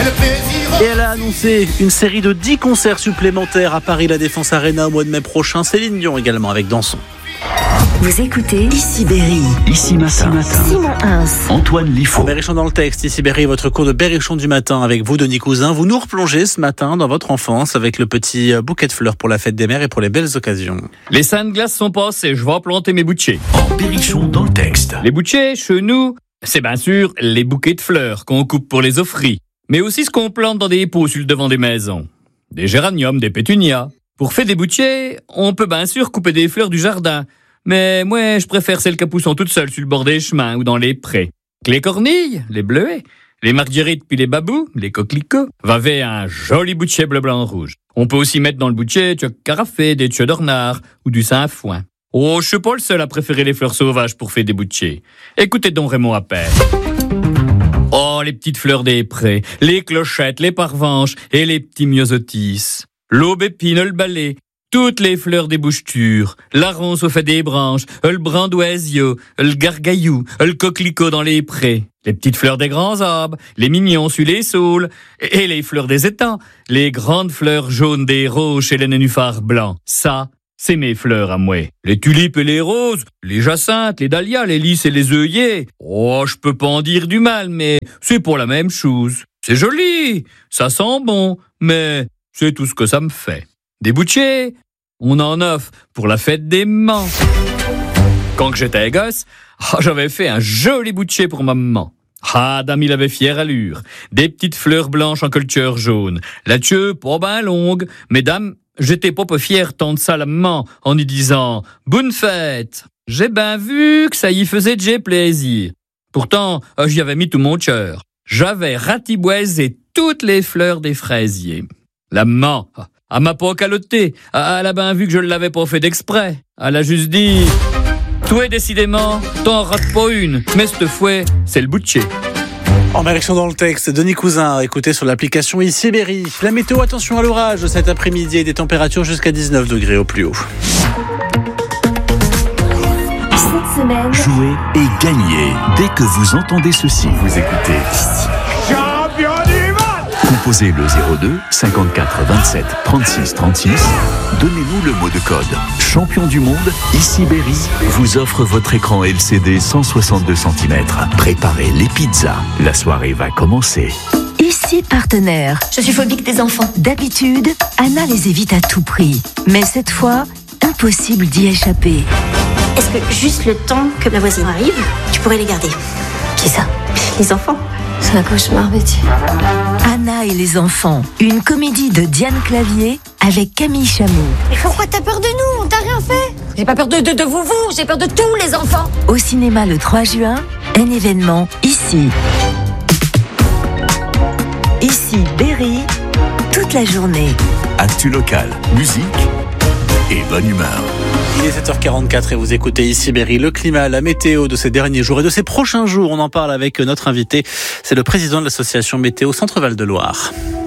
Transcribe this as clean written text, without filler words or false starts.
Et elle a annoncé une série de 10 concerts supplémentaires à Paris La Défense Arena au mois de mai prochain. Céline Dion également avec Danson. Vous écoutez Ici Berry. Ici matin. Simon Hins. Antoine Liffaut. Berrichon dans le texte. Ici Berry, votre cours de Berrichon du matin avec vous, Denis Cousin. Vous nous replongez ce matin dans votre enfance avec le petit bouquet de fleurs pour la fête des mères et pour les belles occasions. Les saintes glaces sont passées, je vais planter mes bouchers. En Berrichon dans le texte. Les bouchers, chez nous, c'est bien sûr les bouquets de fleurs qu'on coupe pour les offrir. Mais aussi ce qu'on plante dans des pots sur le devant des maisons. Des géraniums, des pétunias. Pour faire des bouchers, on peut bien sûr couper des fleurs du jardin. Mais moi, je préfère celles qui poussent toutes seules sur le bord des chemins ou dans les prés. Les cornilles, les bleuets, les marguerites puis les babous, les coquelicots, va vers un joli bouquet bleu, blanc, rouge. On peut aussi mettre dans le bouquet du carafé, des tueux d'ornard ou du sainfoin. Oh, je suis pas le seul à préférer les fleurs sauvages pour faire des bouquets. Écoutez donc Raymond Appert. Oh, les petites fleurs des prés, les clochettes, les parvenches et les petits myosotis. L'aubépine, le balai, toutes les fleurs des bouchetures, la ronce au fait des branches, le brandoisio, le gargaillou, le coquelicot dans les prés, les petites fleurs des grands arbres, les mignons sur les saules, et les fleurs des étangs, les grandes fleurs jaunes des roches et les nénuphars blancs. Ça, c'est mes fleurs à moi. Les tulipes et les roses, les jacinthes, les dahlias, les lys et les œillets. Oh, je peux pas en dire du mal, mais c'est pour la même chose. C'est joli, ça sent bon, mais c'est tout ce que ça me fait. Des bouquets, on en offre pour la fête des mamans. Quand j'étais gosse, j'avais fait un joli bouquet pour ma maman. Dame, il avait fière allure. Des petites fleurs blanches en culture jaune. La queue pas ben longue, mais dame, j'étais pas peu fier tant de ça la maman en y disant « Bonne fête !» J'ai ben vu que ça y faisait déjà plaisir. Pourtant, j'y avais mis tout mon cœur. J'avais ratiboisé toutes les fleurs des fraisiers. La maman, elle m'a pas caloté. Elle a ben vu que je l'avais pas fait d'exprès. Elle a juste dit « Toi, décidément, t'en rates pas une. Mais cette fois, c'est le bouquet. » En Berrichon dans le texte, Denis Cousin, écoutez sur l'application Ici Berry. La météo, attention à l'orage cet après-midi et des températures jusqu'à 19 degrés au plus haut. Cette semaine, Jouez et gagnez. Dès que vous entendez ceci, vous écoutez. Composez le 02 54 27 36 36. Donnez-nous le mot de code. Champion du monde, Ici Berry vous offre votre écran LCD 162 cm. Préparez les pizzas. La soirée va commencer. Ici partenaire. Je suis phobique des enfants. D'habitude, Anna les évite à tout prix. Mais cette fois, impossible d'y échapper. Est-ce que juste le temps que la voisine arrive, tu pourrais les garder? Qui ça? Les enfants. C'est un cauchemar, Betty. Anna et les enfants, une comédie de Diane Clavier avec Camille Chamou. Mais pourquoi t'as peur de nous? On t'a rien fait. J'ai pas peur de vous, j'ai peur de tous les enfants. Au cinéma le 3 juin, un événement ici. Ici Berry, toute la journée. Actu local, musique et bonne humeur. Il est 7h44 et vous écoutez Ici Berry. Le climat, la météo de ces derniers jours et de ces prochains jours, on en parle avec notre invité. C'est le président de l'association Météo Centre-Val de Loire.